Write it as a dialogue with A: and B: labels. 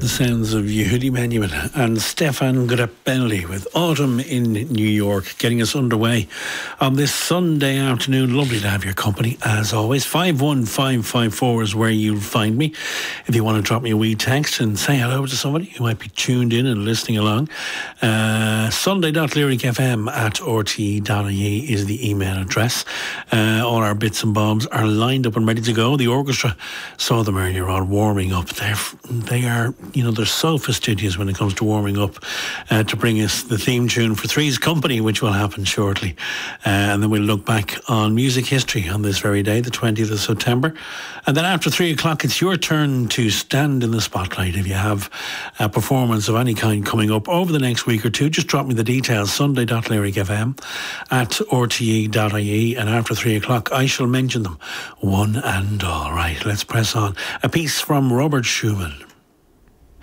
A: sounds of Yehudi Menuhin and Stefan Grappelli with Autumn in New York, getting us underway on this Sunday afternoon. Lovely to have your company, as always. 51554 is where you'll find me. If you want to drop me a wee text and say hello to somebody who might be tuned in and listening along, sunday.lyricfm@rte.ie is the email address. All our bits and bobs are lined up and ready to go. The orchestra saw them earlier on warming up. They are, they're so fastidious when it comes to warming up to bring us the theme tune for Three's Company, which will happen shortly. And then we'll look back on music history on this very day, the 20th of September. And then after 3 o'clock, it's your turn to stand in the spotlight. If you have a performance of any kind coming up over the next week or two, just drop me the details, sunday.lyricfm@rte.ie. And after 3 o'clock, I shall mention them one and all. Right, let's press on. A piece from Robert Schumann.